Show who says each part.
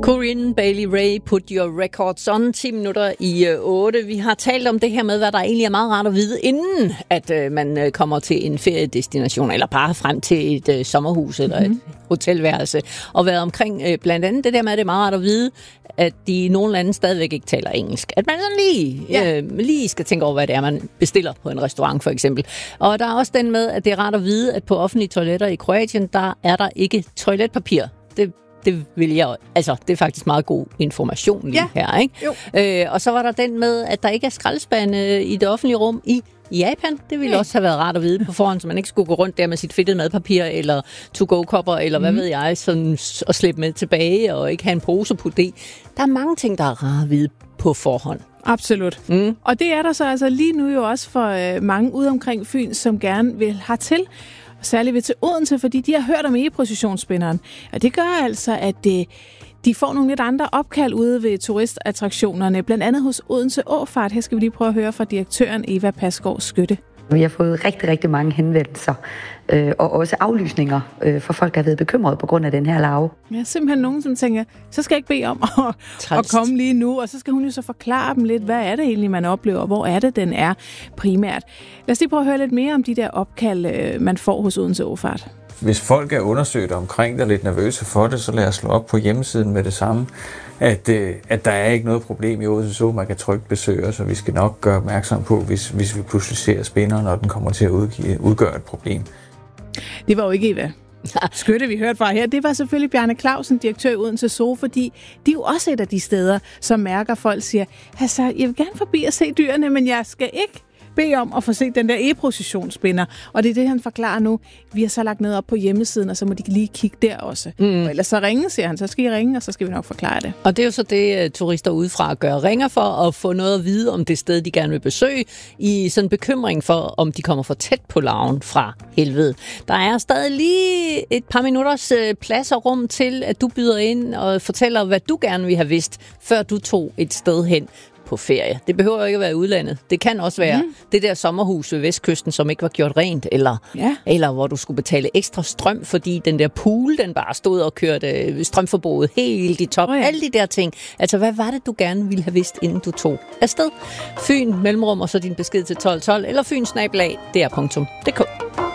Speaker 1: Corinne Bailey Rae, Put Your Records On, 10 minutter i 8. Vi har talt om det her med, hvad der egentlig er meget rart at vide, inden at man kommer til en feriedestination, eller bare frem til et sommerhus eller et hotelværelse, og været omkring blandt andet det der med, at det er meget rart at vide, at de i nogle lande stadigvæk ikke taler engelsk. At man sådan lige skal tænke over, hvad det er, man bestiller på en restaurant, for eksempel. Og der er også den med, at det er rart at vide, at på offentlige toiletter i Kroatien, der er der ikke toiletpapir. Det vil jeg, altså det er faktisk meget god information lige her, ikke? Og så var der den med, at der ikke er skraldespande i det offentlige rum i Japan. Det ville også have været rart at vide på forhånd, så man ikke skulle gå rundt der med sit fedtede madpapir eller to-go-kopper, eller hvad ved jeg, sådan, og slippe med tilbage og ikke have en pose på det. Der er mange ting, der er rart at vide på forhånd.
Speaker 2: Absolut. Og det er der så altså lige nu jo også for mange ude omkring Fyn, som gerne vil hertil. Særligt ved til Odense, fordi de har hørt om egeprocessionsspinderen. Og det gør altså, at de får nogle lidt andre opkald ude ved turistattraktionerne, blandt andet hos Odense Åfart. Her skal vi lige prøve at høre fra direktøren Eva Pasgaard Skytte.
Speaker 3: Vi har fået rigtig, rigtig mange henvendelser, og også aflysninger for folk, der har været bekymrede på grund af den her larve.
Speaker 2: Ja, simpelthen nogen, som tænker, så skal jeg ikke bede om at komme lige nu, og så skal hun jo så forklare dem lidt, hvad er det egentlig, man oplever, hvor er det, den er primært. Lad os lige prøve at høre lidt mere om de der opkald, man får hos Odense Åfart.
Speaker 4: Hvis folk er undersøgt omkring det og lidt nervøse for det, så lad os slå op på hjemmesiden med det samme, at der er ikke noget problem i Odense, så man kan trygt besøge os, og vi skal nok gøre opmærksom på, hvis vi pludselig ser spinderen, når den kommer til at udgøre et problem.
Speaker 2: Det var jo ikke Eva Skytte, vi hørte fra her. Det var selvfølgelig Bjarne Clausen, direktør i Odense Zoo, fordi de er jo også et af de steder, som mærker, folk siger, altså, jeg vil gerne forbi og se dyrene, men jeg skal ikke bede om at få set den der egeprocessionsspinder. Og det er det, han forklarer nu. Vi har så lagt noget op på hjemmesiden, og så må de lige kigge der også. Og ellers så ringe, siger han. Så skal I ringe, og så skal vi nok forklare det.
Speaker 1: Og det er jo så det, turister udefra gør. Ringer for at få noget at vide om det sted, de gerne vil besøge, i sådan en bekymring for, om de kommer for tæt på larven fra helvede. Der er stadig lige et par minutters plads og rum til, at du byder ind og fortæller, hvad du gerne vil have vidst, før du tog et sted hen på ferie. Det behøver jo ikke at være i udlandet. Det kan også være det der sommerhus ved Vestkysten, som ikke var gjort rent, eller hvor du skulle betale ekstra strøm, fordi den der pool, den bare stod og kørte strømforbruget helt i top. Alle de der ting. Altså, hvad var det, du gerne ville have vidst, inden du tog afsted? Fyn, mellemrum, og så din besked til 1212, eller fynsnabelag.dr.dk.